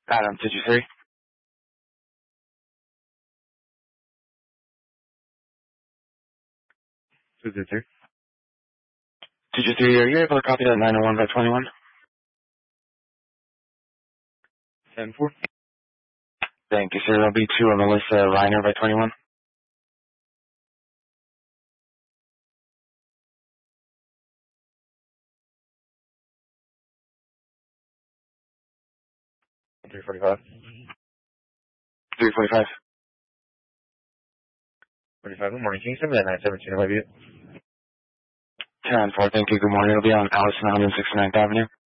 Adam, 223. 223. 223, are you able to copy that 901 by 21? 10-4. Thank you, sir. That'll be to Melissa Reiner by 21. 345. 345. 45, good morning. Can you send me that 917 if I view? 10-4, thank you. Good morning. It'll be on Allison 169th Avenue.